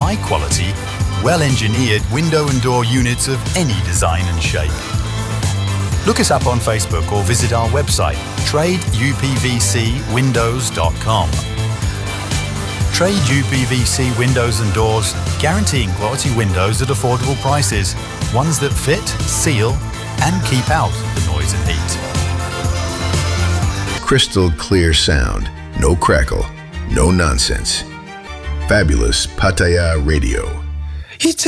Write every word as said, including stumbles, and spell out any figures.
high-quality, well-engineered window and door units of any design and shape. Look us up on Facebook or visit our website, trade u p v c windows dot com. Trade U P V C Windows and Doors, guaranteeing quality windows at affordable prices, ones that fit, seal, and keep out the noise and heat. Crystal clear sound, no crackle, no nonsense. Fabulous Pattaya Radio. He